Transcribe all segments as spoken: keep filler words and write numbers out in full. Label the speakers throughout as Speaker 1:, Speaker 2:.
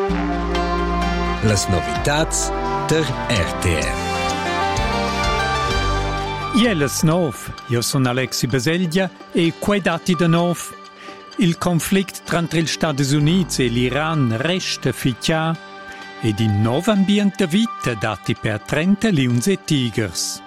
Speaker 1: Las novitats der R T R.
Speaker 2: Ielas nov, io sono Alexi Baseglia e quei dati da nov. Il conflict tra gli Stati Uniti e l'Iran resta ficcia ed in nuovo ambiente vita dati per trenta lions e tigers.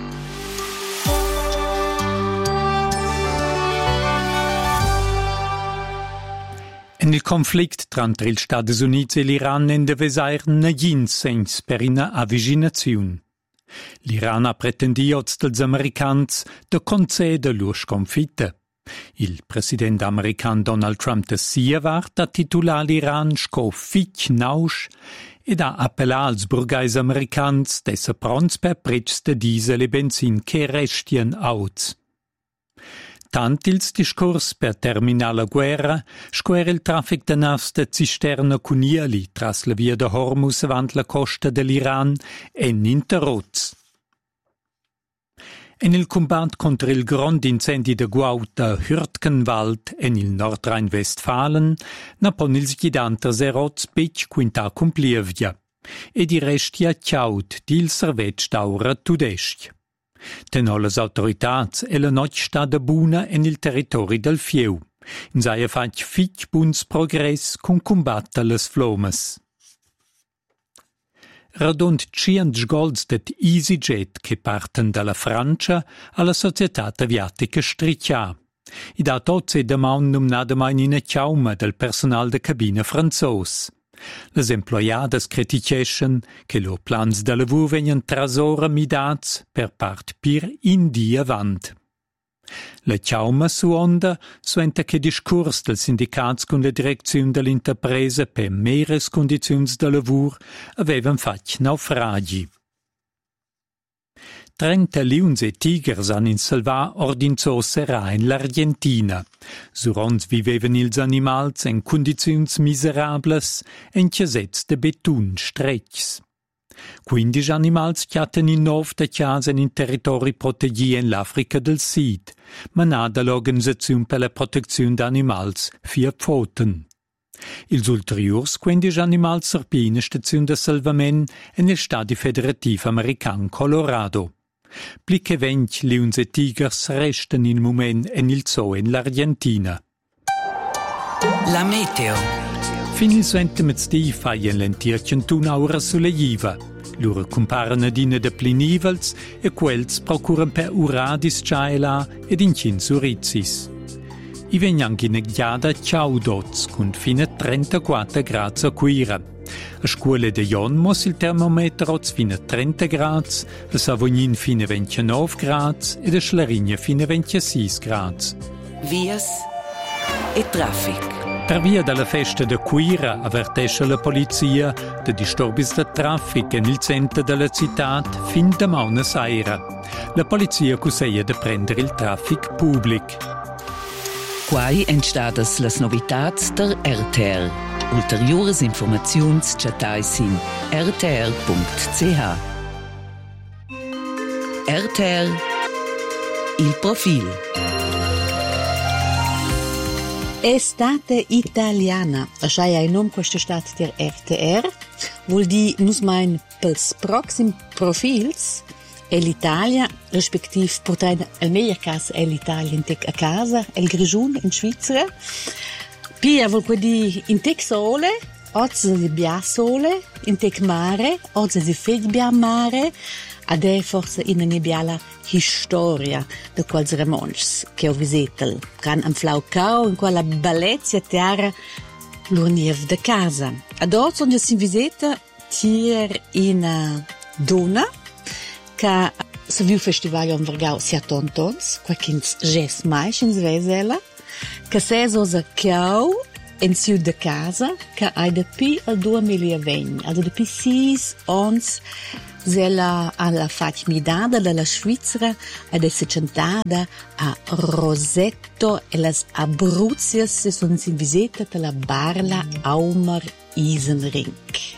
Speaker 2: En il conflict tra gli Stati Uniti e l'Iran en deve sair negin sens per una avvicinazione. L'Iran ha pretendio dels americans de conceder lur sconfitta. Il president american Donald Trump de sia vart a titular l'Iran sco fitg nausch ed ha appellat als burgais americans d'esser pronts per prezs de diesel e benzin che restien auts. Tant ils discurs per terminar la guerra, squer il traffic de navs de cisterna cunieli tras la via de Hormuz avant la costa dell'Iran en interrots. En il combat contra il grand incendi de Guauta Hürtgenwald en il Nordrhein-Westfalen napon ils gidanters erots bec quinta cumplievia, ed i resti a ciaut dil servet staura tudesc. Tenò las autoritats e la noc sta da buna en il territori del Fieu, in saia fac fitg buns progress cun combatta las flomas. Radund cient sgolds det EasyJet che parten dalla Francia alla società aviatica Striccia. I da tots e damaun numnadamain in a chiauma del personal de cabina franzos. Les emploiadas criticeschen che lo plans da lavur vegnan trasora midats per part pir in di avant. La chiauma suonda suenta che discurs del sindicats con la direzione dell'interpresa per meres condizions da lavur avevan fac naufragi. Trenta lions e tigers han in salvar ordinzo serà in l'Argentina. Surons vivevan ils animals en condizions miserables en chiasets de betun stretgs. Quindici animals chiatten in nov da chiasen in territori proteggi en l'Africa del Sud, manada l'Organizzazione per la protezione d'animals via Pfoten. Ils ulteriors quindici animals serpina stazione de salvament en il Stati Federativ American Colorado. Pli che vent lions e tigers resten in moment en il zoo en l'Argentina.
Speaker 3: La meteo.
Speaker 2: Fin il suente mezzdi faien l'entierchen tunaura sulla Jiva. Lura comparan adina de plinivels e quels procuran per uradis ciaela ed incin surizis. I vegnan ghineggiada ciaudots cun fina trentaquattro gradi a cuira. A scuola de Jon mos il termometro fina trenta gradi, a Savognin fina ventinove gradi ed a Schlarigna fina ventisei gradi.
Speaker 3: Vias e traffic.
Speaker 2: Per via della festa de Quira avvertesce la polizia de disturbis de traffic en il centro della città fin da mauna saira. La polizia cusseia de prendere il traffic pubblic.
Speaker 3: Quai entstadas las novitats der R T R. Ulteriores informaziuns chatais in r t r punct c h. R T R il profil.
Speaker 4: Estate italiana, așa e il nom questa stat der R T R, vuol di nus mein pels proxim profils e l'Italia, respektiv portare al meglio casa è l'Italia in tec a casa, el Grigiun in Svizzera. Pia vuol quindi in tec sole, oggi di bia sole, in tec mare, oggi di fed bia mare, ad è forse in una biala historia de quals remons che ho visitel. Can am Flaucau, in quella bellezza terra, l'urniev de casa. Ad oggi on si visita tier in Dona, che se viu festival on vergau sia tontons, qua kins ges mais in Zvesela, che se osa chiau in sud de casa, che hai de pi al duemilaventi, also de pi sis ons Zella alla facmidada della Svizzera ed è secentada a Rosetto e las Abruzias se sono in visita della Barla Aumer Isenring.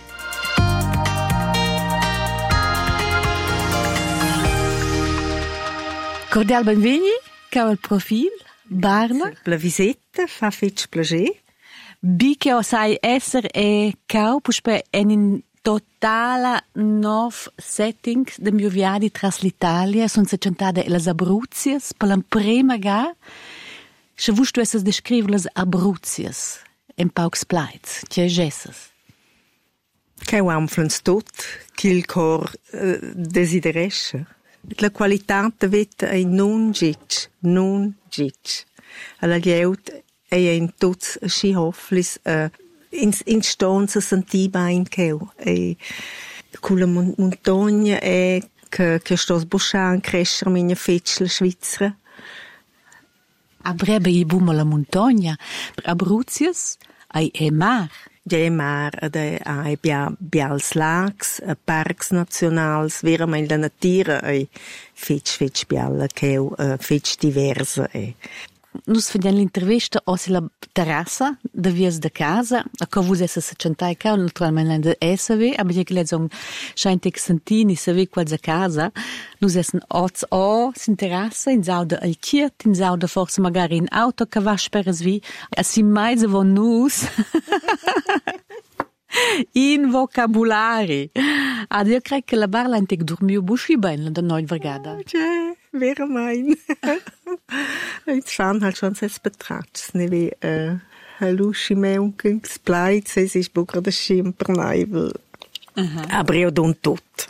Speaker 4: Cordial benveni, cau il profil, Barla.
Speaker 5: La visita fa fetch plager.
Speaker 4: Bi che osai esser e cau, puspe en in totala nov settings de mio viadi tras l'Italia, son se centade las Abruzias, per l'emprema ga, se vus tu essas descriver las Abruzias, en paucs plaits, che gessas.
Speaker 5: Che amflans tot, ch'il cor uh, desideresce. La qualità de vita è non gitsch, non gitsch. Alla lieut è in tots schi hofflis uh, in, in stonza sentiva in cheu. E con la mon- montagna è che, che stos boschan crescer minha fetschle Schweizer.
Speaker 4: A brebe i buma la montagna, Abruzias, ai e mar.
Speaker 5: Ja, mar, ade ai bia bials lags, parks nationals, vera ma in la natura ai fetch fetch bialla cheu, uh, fetch diversa e.
Speaker 4: Nus vediamo l'intervista osi la terrassa de vies de casa, a co vus essa se centai ca, naturalmente de S V, aber je glet zong scheint ex sentini se ve qualza casa, nus essen oz o sin terrassa, in sau de alchiert, in sau de forse magari in auto ca va speres vi, a si mai se von nus, in vocabulari. Ad io crec che la barla intec dormiu buschi ben, da noi vergada.
Speaker 5: Ja, vera mein. Ich fan halt schon ses betrachts, ne wie äh Haluschi meunkengs pleits, es ist bucher de Schimperneivel. Aber io don tot.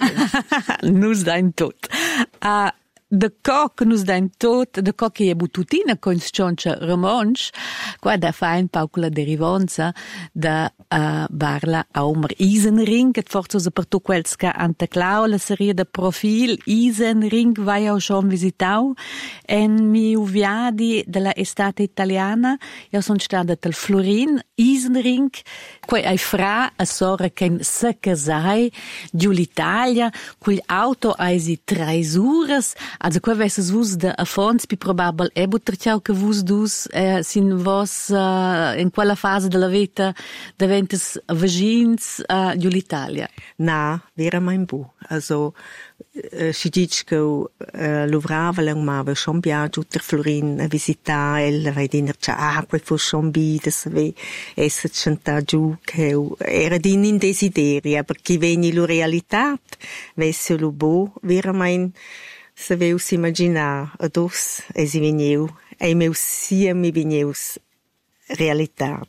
Speaker 4: Nus dain tot. Uh, de co che nus dain tot, de co che è bututina con scioncia romansch, qua da fa un pauco la derivonza da uh, barla a Omer Isenring, et forzo se per tu quels ca ante clau la serie de profil Isenring vai au schon visitau en mi uviadi della estate italiana, io son stata del Florin Isenring, quei ai fra a sora ken se casai giù l'Italia, quel auto aisi tres ures. Also, qua vesses vus de affons, pi probabel e buterciau che vus dus eh, sin vos uh, in quella fase della vita deventes vagins uh, giù l'Italia.
Speaker 5: Na, vera mein bu. Also, uh, si dic che uh, l'uvrava lang ma va schon bia giù ter Florin a visita el vai dinner cha ah quel fu schon bi des ve esse centa giù che era din in desideria perché veni lo realitat vesse lo bo vera mein se veus imaginar a dos e si veniu e meu sia mi veneus realitat.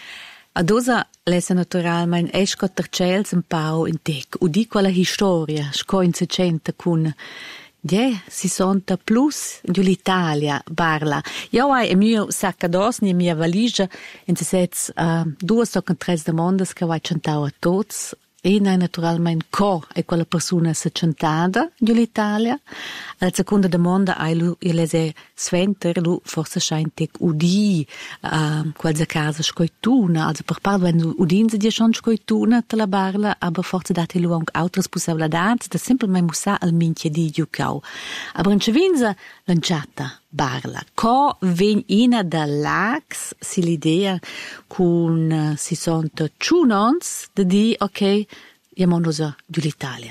Speaker 4: A dosa lesa naturalmein esco tercels un pau in tec, udi quella historia, sco in secenta cun die, sessanta plus giù l'Italia barla. Io hai e mio saccados ni mia valigia in se sets uh, due socan tres demandas che vai centau a tots. E nai naturalmein co è quella persona se centada giù l'Italia. La seconda domanda ai lu io lese sventer lu forse scheint udi uh, qualche casa scoituna, also per part wenn du udin se dir schon scoituna te la barla, aber forse dati lu anche altres possibilità da simplemente musa al minche di giucau. Aber in cevinza lanciata barla. Co ven ina da lax si l'idea con uh, si sont chunons de di ok, iamo giù l'Italia.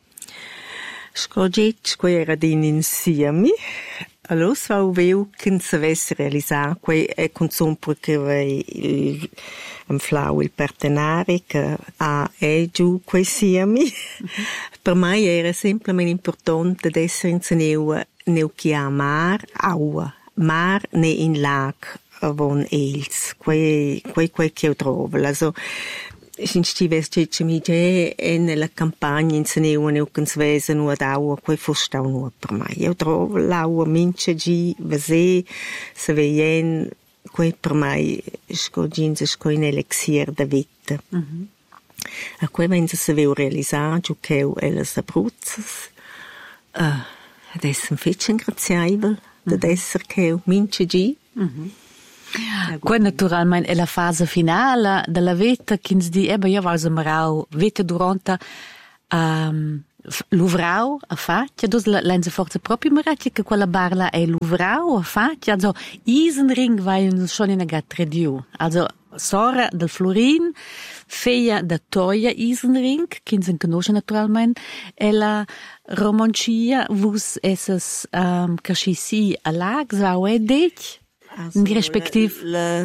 Speaker 5: Scogic, quei era din insieme. Allora, va o veu che se avesse realizzato, quei è consum perché vai un flau il partenare che ha è giù quei siemi. Mm-hmm. Per me era semplicemente importante di essere in neu neu chi ha mar, aua, mar ne in lag von els. Quei quei quei che io trovo. Also, sin stives cece mi ge e nella campagna in se ne une che svese nu ad aua quei fostau nu per mai. Io trovo l'aua mince gi vese se veien quei per mai sco gins sco in elixir da vita. Mm-hmm. A quei vense se veu realisar giù che e le sabruzzas. Uh, adesso un fece ingraziaibel mm-hmm. da esser che mince gi. Mm-hmm.
Speaker 4: Qua naturalmente è la fase finale della vita che si dice, io voglio marau vita durante um, l'uvrau a faccia, dus lenze forse proprio maratje che quella barla è l'uvrau a faccia, also Isenring vai schon in a gatrediu, also sora del Florin, feia da Toia Isenring, che si conosce naturalmente, e la romancia vus esses um, casci si a lag, sau e dec,
Speaker 5: Also,
Speaker 4: respektiv
Speaker 5: la,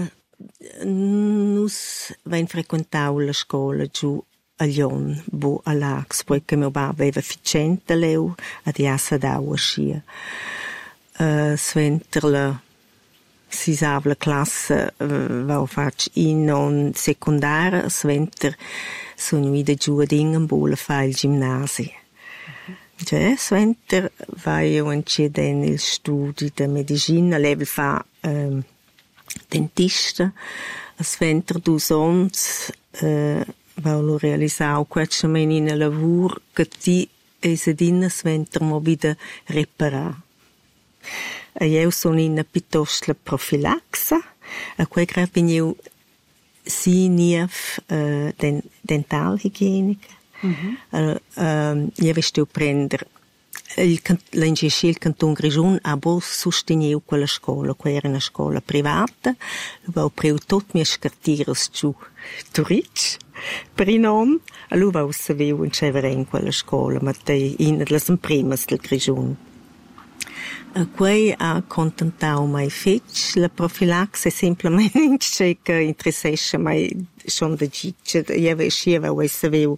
Speaker 5: nus vein frequentau la scola giù a Lion, bo a Lax, poiché mio babbo aveva ficenta leu, ad iassa dau a scia. Uh, sventer la sisava la classe, uh, vau fac in non secundara, sventer sono ida giù ad Ingenbol a fa il gimnasi. Cioè, sventer vai io in il studio di medicina, level fa um, dentista, sventer du sons, uh, vau realisau quetscha men in a lavur che ti esedina sventer mo vida reparar. E eu sono in a piuttosto la profilaxa, a quei grad bin eu si nief uh, den, dental higienica. Mm-hmm. Uh, um, io vesteu prender l'ingesci il canton Grigiun ha bo sosteniu quella scola, quella era una scola privata, vau preu tot mie scartiras giù Turic, per i nom, a lu vau saviu in cevere in quella scola, ma te in las imprimas del Grigiun. A quei ha contentau mai fetch, la profilax è semplicemente che interessesce mai son da gicce, io vescieva o saviu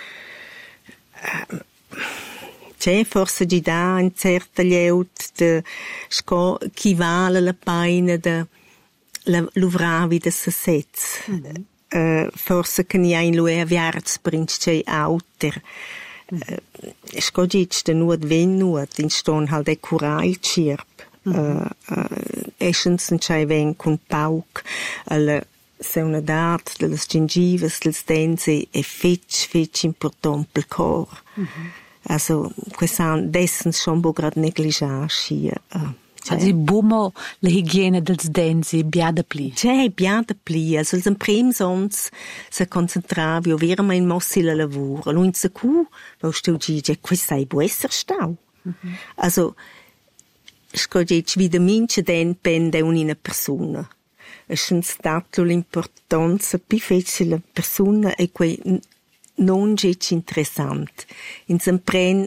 Speaker 5: c'è forse gi da in certa lieut de sco chi vale la paina de la luvravi de sasets. Mm-hmm. Uh, forse che ni ha in lui aviarz princ c'è auter. Uh, sco gic de nuot ven nuot in ston halt e curai cirp. Mm-hmm. Uh, uh, eschens in c'è ven cun pauc alla se una dat delles gingivas, dels dents è fetch, fetch important pel cor. Mm-hmm. Also, quest'anno dessen schon bo grad negligiar schia. Uh,
Speaker 4: also, bumo la higiene dels dents è biada pli.
Speaker 5: C'è biada pli. Also, els imprims ons se concentravi o veramente in mossi la lavura. Lo in secu, wo stau gige, questa è buo esser stau. Mm-hmm. Also, sco gige, vida mince den pende un'ina persona. È stato l'importanza più facile la persona e quei non è interessante. In sempren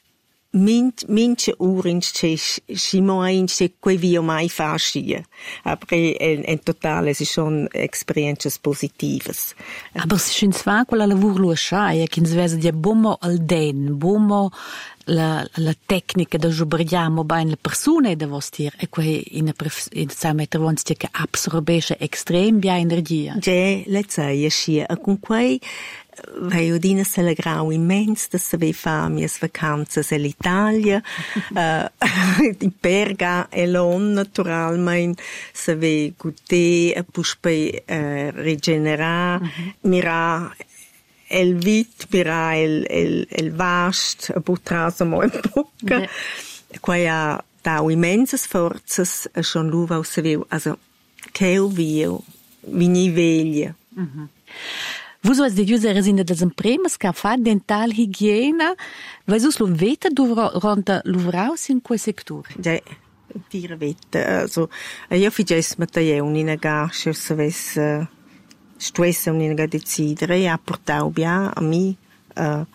Speaker 5: mince ore c'è schimo in c'è quei via mai fa scia. Aber in, in totale si sono esperienze positive.
Speaker 4: Aber si schins fa quella lavoro lo scia che in svesa di bommo al den, bommo la la tecnica da jubriamo ben le persone da vostir e quei in in sa metter vons che absorbesce estrem bia energia.
Speaker 5: Je le sai scia con quei vai odina se la grau immens da se ve fa mias vacanzas all'Italia uh, in Perga e Lon naturalmente se ve guté e puspe uh, regenerar mm-hmm. mira el vit mira el el el vast a butrasa mo in bocca yeah. Quai ha dau immensas forzas a schon luva se ve also cheu vio vini veglia.
Speaker 4: Mm-hmm. Vus vas de user resina des impremas ca fa dental higiena, vas us lo veta durante l'uvraus in quel sector?
Speaker 5: Ja, tira veta. Also, io figes ma te un'ina gascia, se ves uh, stress un'ina ga decidere, e ha portau bia a mi, uh,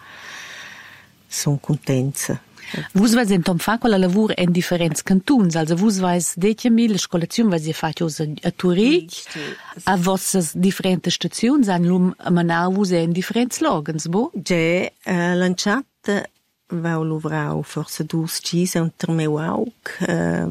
Speaker 5: son contenza.
Speaker 4: Vus vais entom fa quella lavur in differents cantons, also vus vais detja mi la scolazione vas je fatio a Turic, a vossas differenti stazioni, an lum manau vus in differents logens, bo?
Speaker 5: Je, uh, lanciata vau luvrau forse dus gise unter meu aug, uh,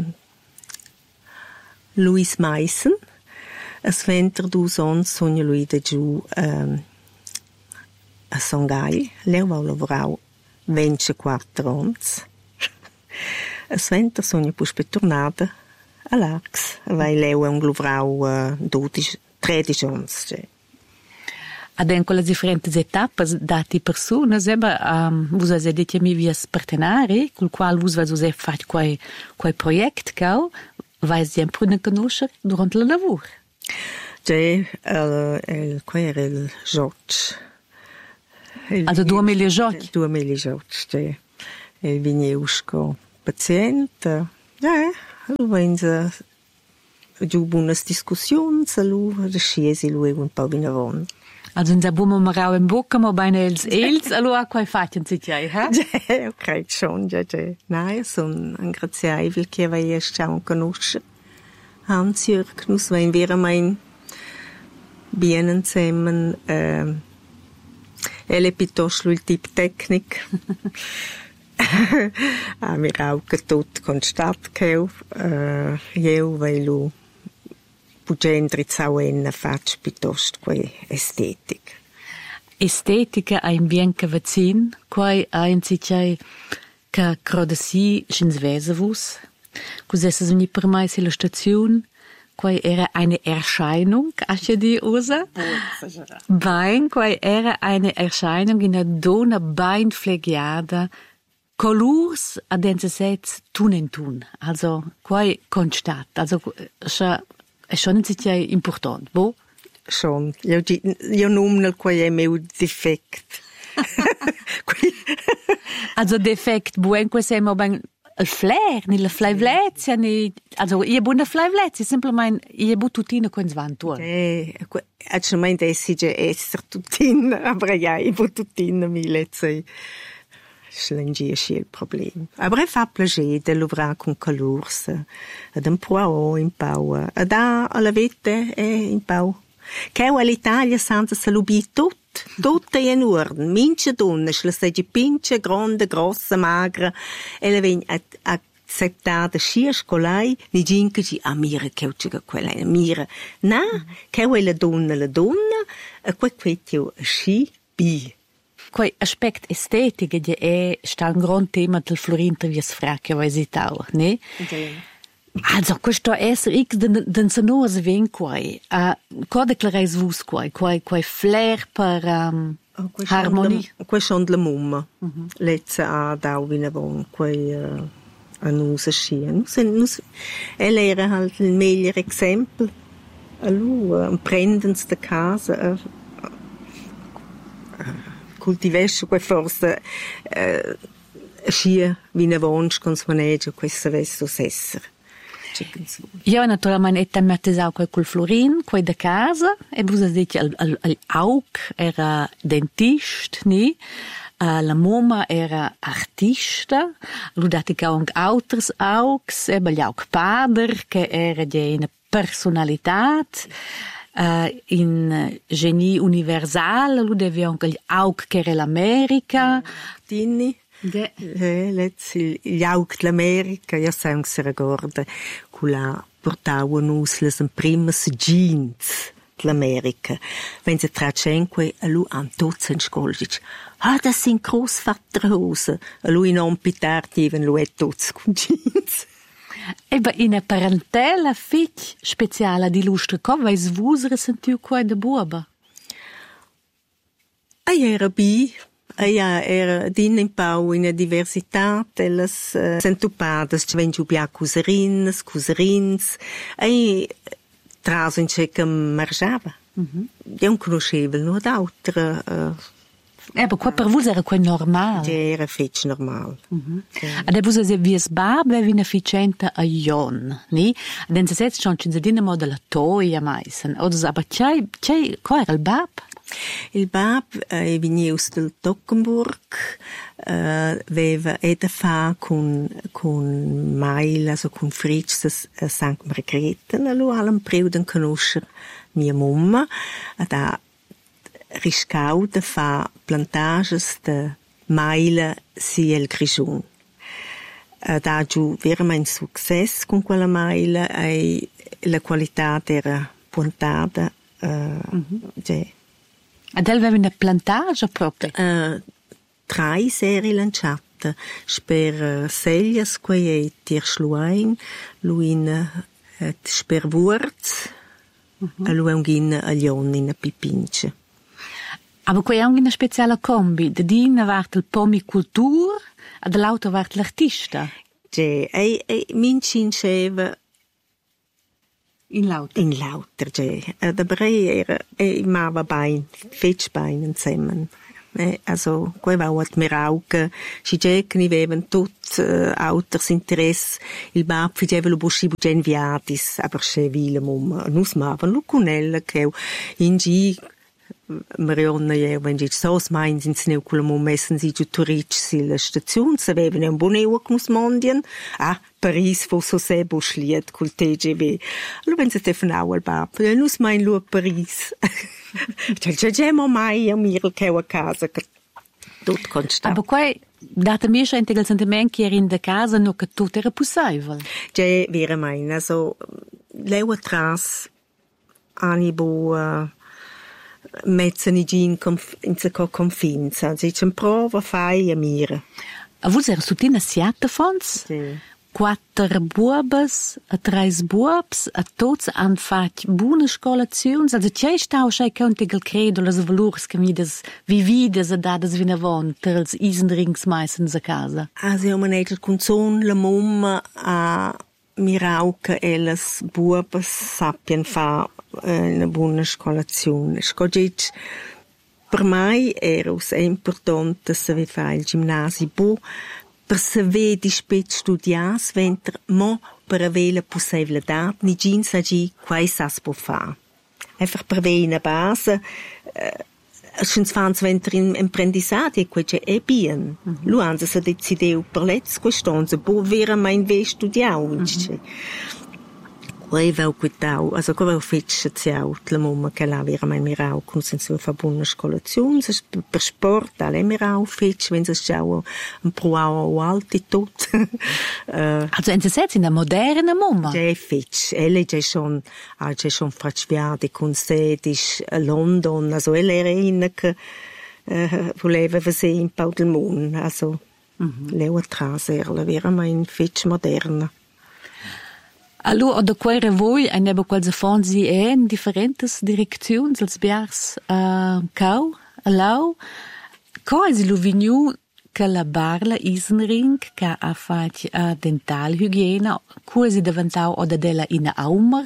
Speaker 5: Louis Meissen, as venter dus ons sonja lui de giù um, a Songai, leu vau luvrau ventiquattro ans. A sventer sonja puspe tornada a Lax. Vai leu è un gluvrau uh, dodici, tredici ans.
Speaker 4: Ad en quelle differenti etappe dati persone, sembra um, vus avete detto mi vias partenari, col qual vus avete fatto quei quei project cau, vai sempre ne conoscere durante il lavoro.
Speaker 5: Sì, uh, il quei era il George.
Speaker 4: Also duemiladiciotto?
Speaker 5: duemiladiciotto, sì. E veniusco paziente. Ja, lui venza giù buonas discussions, lui resciesi lui un po' vinavon.
Speaker 4: Also in Sabumo marau in bocca, ma bene els els, allora quai faccian si giai, ha?
Speaker 5: Ja, ok, schon, ja, ja. Nein, son angraziavel che vai a schauen conosce. Hans-Jürg, nus vein vera mein bien insieme. Uh, el è piuttosto il tipo tecnico. Ah, mir auch tot constat che uh, io velo pugendri zauen faccio piuttosto quei estetica.
Speaker 4: Estetica è in bien che vaccin, quai ha in sicai che crodesi schins vesavus. Cos'è se ogni per mai la stazione, quai era eine Erscheinung, asche di usa? Bein, quai era eine Erscheinung in a donna bein flegiada, colors a dense sets tun en tun, also quai constat, also scha è schon sicai important, bo?
Speaker 5: Schon, io, io nomino quai è meu defect.
Speaker 4: Also defect, buen quai semo ben il flair, ni la flaivlezia, ni also ie buona flaivlezia, semplicemente ie bu tutina con svantua.
Speaker 5: Eh, actualmente esige esser tutina, aber ja, i bu tutina mi lezza. Schlengia schi il problem. Aber è fa piacere de lovrar con calors, ad un po' in pau, ad alla vette è in pau. Che all'Italia senza salubi tutto, tutto è in ordine, mince donne, la segi pince, grande, grossa, magra, e le vegn accettata scia scolai, ni ginca ci a mira che ucciga quella, mira. Na, che è la donna, la donna, e quel quetio sci bi.
Speaker 4: Quei aspect estetico è sta un gran tema del Florinter vies fracchio vai sitau, ne?
Speaker 5: Okay.
Speaker 4: Also, questo essere x den sonos ven quai. A co declarais vus quai, quai quai flair per um,
Speaker 5: oh,
Speaker 4: harmonie.
Speaker 5: Quai son la mumma. Mm-hmm. Lezza a dauvina bon, quai uh, a nusa scia. Nus, nus, el era halt il meglier exempel. A lu, uh, prendens de casa, uh, uh, cultivesce quei forse uh, scia vina vonsch cons maneggio questa vesto sesser.
Speaker 4: Io naturalmente ettem mettesau quei col Florin, quei da casa, e busa dice al, al, al Aug era dentist, ni? Uh, la mamma era artista, lui datica anche alters Augs, e bagli Aug Pader, che era di una personalità, uh, in genie universale, lui devia anche gli Aug che era l'America.
Speaker 5: Tini.
Speaker 4: De.
Speaker 5: Eh, let's gli aug dell'America, io sai che si ricorda che la portavano le prime jeans dell'America. Wenn sie traccenque, a lui han tutti in scuola dice, ah, das sind Großvaterhosen. A lui non più tardi, even lui è tutti con jeans.
Speaker 4: Eba in a parentela fitch speciale di lustre, come vai svusere sentiu qua de buoba?
Speaker 5: Ah, era bi. Ja, era din in pau in a diversità delles uh, centupadas, ci ven giubia cuserines, cuserins, e traso in ce che margiava. Mm-hmm. Io non conoscevo non d'altra. Uh,
Speaker 4: eh, ma qua per voi era quel normal?
Speaker 5: Ja, era fetch normal.
Speaker 4: Mm-hmm. Yeah. Ed è busa se vies bab è una ficenta a Jon, ni? Ed è setz schon ci zedina mo della toia meisen. Oder aber c'è, c'è, qua era il bab?
Speaker 5: Il bab è venuto dal Tockenburg, uh, aveva eda fa con, con Mail, also con Fritz, a Sankt Margrethe, allora hanno preso a conoscere mia mamma, ed ha riscato fa plantages de Mail sia il Grigion. Ed ha giù veramente successo con quella Mail, e la qualità era puntata, uh, mm-hmm. Cioè,
Speaker 4: ed aveva una plantage proprio?
Speaker 5: Uh, tre serie lanciate, per uh, Seljas, che è Tirschluain, lui in uh, per Wurz, uh-huh. E lui in a Lion in a Pipince.
Speaker 4: Aber qui è anche una speciale combi, da dina vart il pomicultur, e dall'altro vart l'artista.
Speaker 5: Sì, e, e min cinceva
Speaker 4: in lauter.
Speaker 5: In lauter, sì. Da brei era, e mava bein, fetch bein insieme. Eh, also, quei va at mirauca, si gecni avevan tut uh, auters interess, il bab fideva lo busci bugen viatis, aber se vile mumma, nus mavan lo cunella che in gi Marionna e wenn ich so meins ins neu col messen si giutoric si la stazione se avevano un buon eu con mondien ah Paris fo so se buschliet col T G V allora wenn se telefonau al bab nus mein lu Paris c'è c'è c'è mai a mir che a casa tutto constant
Speaker 4: aber quai data mir schon integral sentiment che in der casa no che tutto era possibile
Speaker 5: c'è vera mein also leu atrás anibo uh, mezzani gin in se co confins also ich prova fai a mira
Speaker 4: a vos era sutina siata fons
Speaker 5: sì.
Speaker 4: Quattro buobas a treis buobs a tots han fatg buone scolaziuns also c'è stau schei contegel credo las valurs che mides vivides a dadas vinavon ters isenrings meistens a casa
Speaker 5: also io manegel con son la mamma a mirau che ellas buobas sappian fa una buona scolazione. Scogit per mai era importante se fa il ginnasio bu per se vedi spet studias venter mo per avere la possibilità ni gin sa gi quai sas po fa. Einfach per avere una base Schins fans venter in imprendisati e quece è bien. Mm-hmm. Luanza se decideu per let's questonze bu vera mai ve studiau. Mm-hmm. Quei vau quitau, also quei vau fetch ciau, la mamma che la vera mai mirau, con senso fa buona scolazione, per sport, alle mirau fetch, wenn es ciau un pruau alti tot.
Speaker 4: Also in se in der moderne mamma.
Speaker 5: C'è fetch, elle c'è schon, ah c'è schon fracviade con sedisch a London, also elle era in che uh, voleva vedere in Pau del Mon, also mm-hmm. leu atrás era la vera mai fetch moderna.
Speaker 4: Allora, da quella voi hai nebo qualche fonzi e in differentes direzioni, als biars uh, cau, a lau, cosa lo vignu che la barla Isenring che ha fatto uh, dental hygiena, cosa diventau o da della in aumer?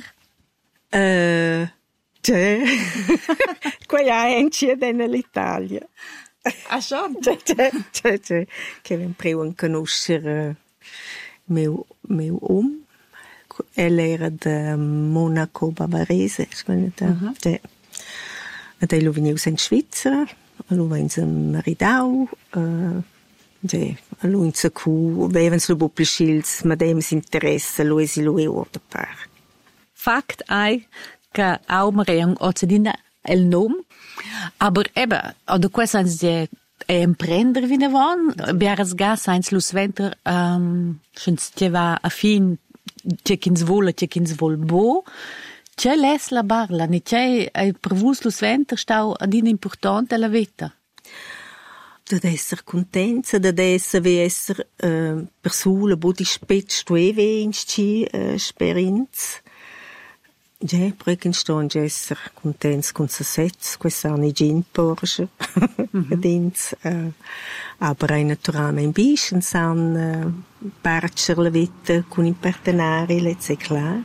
Speaker 5: Uh, c'è, quella è in cia dell'Italia.
Speaker 4: Ah, schon?
Speaker 5: C'è, c'è, c'è, c'è, che ven preu a conoscere meu, meu um. Ella era da Monaco Bavarese, uh-huh. Ed ella veniva in Svizzera, allora in Maridau, uh, allora in Sacu, avevano solo più schilds, ma dem si interessa, lui si lui ora par.
Speaker 4: Fakt è che Aumereng ozzedina è il nome, aber eben, oder questo è imprender wie ne van, biaras gas eins lus venter, um, schens va a fin c'è chi vuole, c'è chi vuole bo, c'è les la barla, ne c'è per vus lo sventer stau ad in importante la vita.
Speaker 5: Deve essere contenta, deve essere essere uh, persona bo di spet stueve in sci uh, esperienza. Ja, perché sto già essere contenta con se sets, questa anni gin Porsche, dins, uh, aber ein naturalmente bisschen san uh, parcher la vita con i partenari, le c'est clair.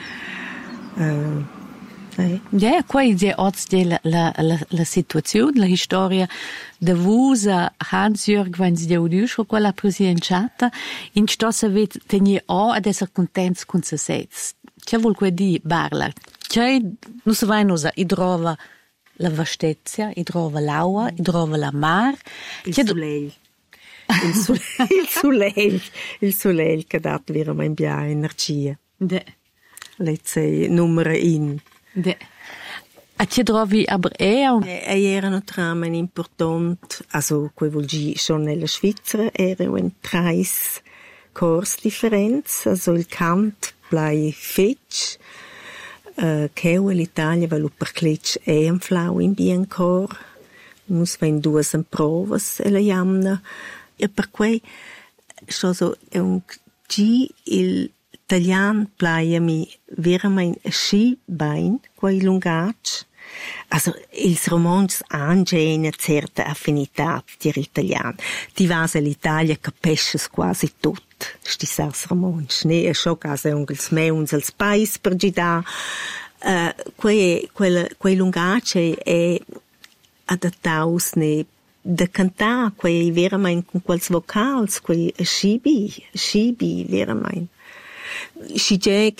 Speaker 5: Uh, eh.
Speaker 4: Ja, qua è oggi la, la, la, la situazione, la storia de vusa Hans-Jörg wenn si deudusco quella presidenziata, in sto se vet tenir o ad essere contents con se sets. C'è vuol que di barla. C'è non si vai nosa, i trova la vastezza, i trova l'aua, i trova la mar.
Speaker 5: Il soleil. Il soleil, il soleil, il soleil che dà veramente bia energia.
Speaker 4: De.
Speaker 5: Let's numero in.
Speaker 4: De. A c'è trovi aber e
Speaker 5: e era naturalmente importante, also quei vuol dire schon nella Svizzera era un treis Kurs differenz, also il cant plai fetch, uh, che l'Italia va lo percletch e un flau in bien cor, nus vain duas en provas e la jamna, e per quei, so è un gi il italian plai a mi veramente sci bain, quei lungac, also ils romans han già una certa affinità per l'italiano. Ti vas all'Italia capisces quasi tutto. Sti sars romans. Ne è sciò casa ungels meuns als pais per gida. Uh, quei, quella, quei lungace è adattaus ne da cantar, quei veramente con quels vocals, quei scibi, scibi veramente. Si già